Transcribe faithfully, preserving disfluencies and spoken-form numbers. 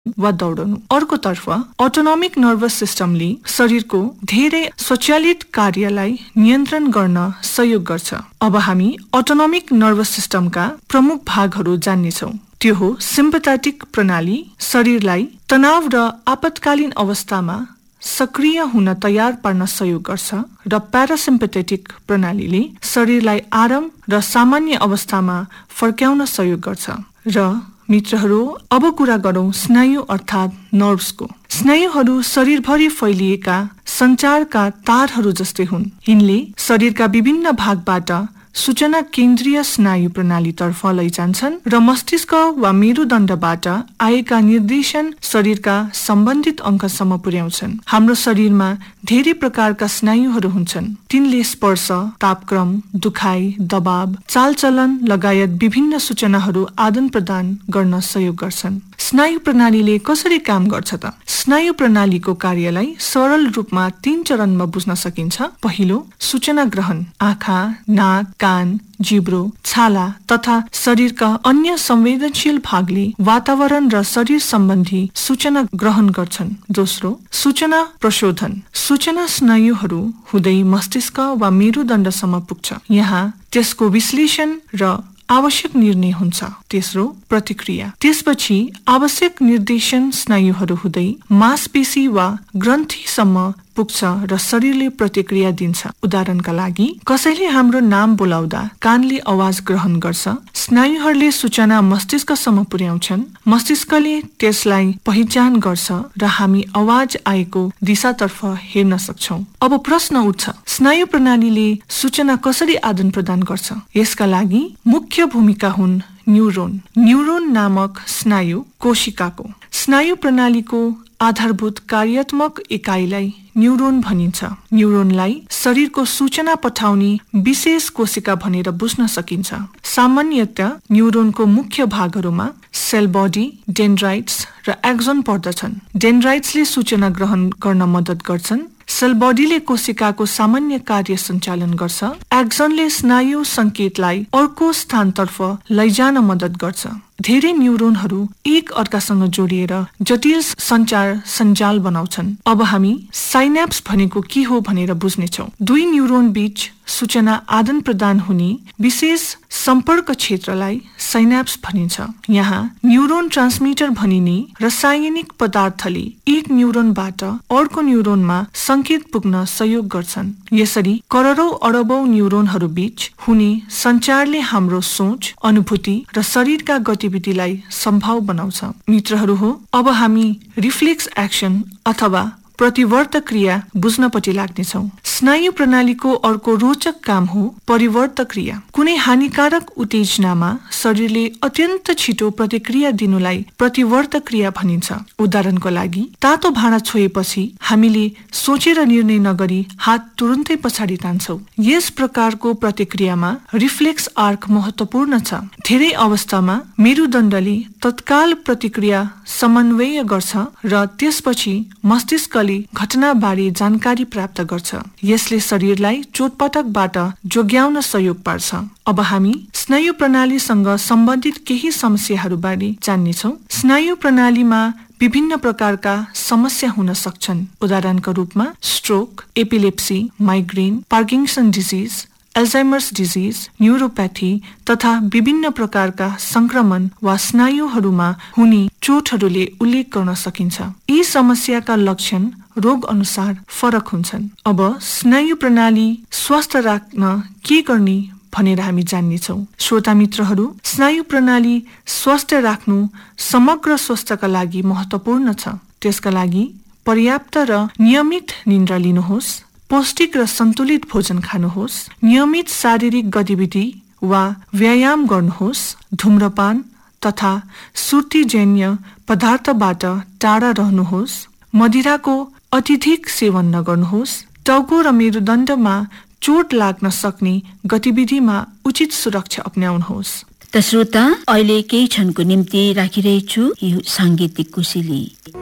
वा दौडनु। अर्कोतर्फ अटोनोमिक नर्भस सिस्टमले शरीरको धेरै स्वचालित कार्यलाई नियन्त्रण गर्न सहयोग गर्छ। अब हामी अटोनोमिक नर्भस सिस्टमका प्रमुख भागहरू जान्नेछौँ। त्यो हो सिम्पथेटिक प्रणाली, शरीरलाई तनाव र आपतकालीन अवस्थामा सक्रिय हुन तयार पार्न सहयोग गर्छ, र प्यारासिम्पथेटिक प्रणालीले शरीरलाई आराम र सामान्य अवस्थामा फर्क्याउन सहयोग गर्छ। र मित्रहरू, अब कुरा गरौँ स्नायु अर्थात् नर्भ्सको। स्नायुहरू शरीरभरि फैलिएका सञ्चारका तारहरू जस्तै हुन्। यिनले शरीरका विभिन्न भागबाट सूचना केन्द्रीय स्नायु प्रणालीतर्फ लैजान्छन् र मस्तिष्क वा मेरुदण्डबाट आएका निर्देशन शरीरका सम्बन्धित अङ्गसम्म पुर्याउँछन्। हाम्रो शरीरमा धेरै प्रकारका स्नायुहरू हुन्छन्। तिनले स्पर्श, तापक्रम, दुखाइ, दबाव, चालचलन लगायत विभिन्न सूचनाहरू आदान प्रदान गर्न सहयोग गर्छन्। स्नायु प्रणालीले कसरी काम गर्छ त? स्नायु प्रणालीको कार्यलाई सरल रूपमा तीन चरणमा बुझ्न सकिन्छ। पहिलो, सूचना ग्रहण। आँखा, नाक, कान, जिब्रो, छाला तथा शरीरका अन्य संवेदनशील भागले वातावरण र शरीर सम्बन्धी सूचना ग्रहण गर्छन्। दोस्रो, सूचना प्रशोधन। सूचना स्नायुहरू हुँदै मस्तिष्क वा मेरुदण्डसम्म पुग्छ। यहाँ त्यसको विश्लेषण र आवश्यक निर्णय हुन्छ। तेस्रो, प्रतिक्रिया। त्यसपछि आवश्यक निर्देशन स्नायुहरू हुँदै मांसपेशी वा ग्रन्थीसम्म पुग्छ र शरीरले प्रतिक्रिया दिन्छ। उदाहरणका लागि, कसैले हाम्रो नाम बोलाउँदा कानले आवाज ग्रहण गर्छ। स्नायुहरूले सूचना मस्तिष्कसम्म पुर्याउँछन्। मस्तिष्कले त्यसलाई पहिचान गर्छ र हामी आवाज आएको दिशातर्फ हेर्न सक्छौँ। अब प्रश्न उठ्छ, स्नायु प्रणालीले सूचना कसरी आदान प्रदान गर्छ? यसका लागि मुख्य भूमिका हुन् न्युरोन। न्युरोन नामक स्नायु कोशिकाको। स्नायु प्रणालीको आधारभूत कार्यात्मक इकाइलाई न्युरोन भनिन्छ। न्युरोनलाई शरीरको सूचना पठाउने विशेष कोशिका भनेर बुझ्न सकिन्छ। सामान्यतया न्युरोनको मुख्य भागहरूमा सेल बडी, डेन्ड्राइट्स र एक्जोन पर्दछन्। डेन्ड्राइट्सले सूचना ग्रहण गर्न मद्दत गर्छन्। सेल बडीले कोशिकाको सामान्य कार्य सञ्चालन गर्छ। एक्जोनले स्नायु संकेतलाई अर्को स्थानतर्फ लैजान मद्दत गर्छ। धेरै न्युरोनहरू एक अर्कासँग जोडिएर जटिल सञ्चार सञ्जाल बनाउँछन्। अब हामी साइनाप्स भनेको के हो भनेर बुझ्नेछौँ। दुई न्युरोन बीच सूचना आदान प्रदान हुने विशेष सम्पर्क क्षेत्रलाई साइनाप्स भनिन्छ। यहाँ न्युरोन ट्रान्समिटर भनिने रासायनिक पदार्थले एक न्युरोनबाट अर्को न्युरोनमा संकेत पुग्न सहयोग गर्छन्। यसरी करोडौं अरबौं न्युरोनहरू बीच हुने सञ्चारले हाम्रो सोच, अनुभूति र शरीरका गतिविधिलाई सम्भव बनाउँछ। मित्रहरू हो, अब हामी रिफ्लेक्स एक्सन अथवा प्रतिवर्त क्रिया बुझ्नपट्टि लाग्नेछौँ। स्नायु प्रणालीको अर्को रोचक काम हो परिवर्त क्रिया। कुनै हानिकारक उत्तेजनामा शरीरले अत्यन्त छिटो प्रतिक्रिया दिनुलाई प्रतिवर्त क्रिया भनिन्छ। उदाहरणको लागि, तातो भाँडा छोएपछि हामीले सोचेर निर्णय नगरी हात तुरुन्तै पछाडि तान्छौँ। यस प्रकारको प्रतिक्रियामा रिफ्लेक्स आर्क महत्वपूर्ण छ। धेरै अवस्थामा मेरुदण्डले तत्काल प्रतिक्रिया समन्वय गर्छ र त्यसपछि मस्तिष्कले घटनाबारे जानकारी प्राप्त गर्छ। यसले शरीरलाई चोटपटकबाट जोग्याउन सहयोग पार्छ। अब हामी स्नायु प्रणालीसँग सम्बन्धित केही समस्याहरूबारे जान्नेछौँ। स्नायु प्रणालीमा विभिन्न प्रकारका समस्या हुन सक्छन्। उदाहरणका रूपमा stroke, epilepsy, migraine, Parkinson disease, Alzheimer's disease, neuropathy तथा विभिन्न प्रकारका संक्रमण वा स्नायुहरूमा हुने चोटहरूले उल्लेख गर्न सकिन्छ। यी समस्याका लक्षण रोग अनुसार फरक हुन्छन्। अब स्नायु प्रणाली स्वस्थ राख्न के गर्ने भनेर हामी जान्नेछौँ। श्रोता मित्रहरू, स्नायु प्रणाली स्वस्थ राख्नु समग्र स्वास्थ्यका लागि महत्वपूर्ण छ। त्यसका लागि पर्याप्त र नियमित निन्द्रा लिनुहोस्, पौष्टिक र सन्तुलित भोजन खानुहोस्, नियमित शारीरिक गतिविधि वा व्यायाम गर्नुहोस्, धूम्रपान तथा सुर्तीजन्य पदार्थबाट टाढा रहनुहोस्, मदिराको अत्यधिक सेवन नगर्नुहोस्, टाउको र मेरुदण्डमा चोट लाग्न सक्ने गतिविधिमा उचित सुरक्षा अपनाउनुहोस्। त श्रोता, अहिले केही क्षणको निम्ति राखिरहेछु यो साङ्गीतिक कोसेली।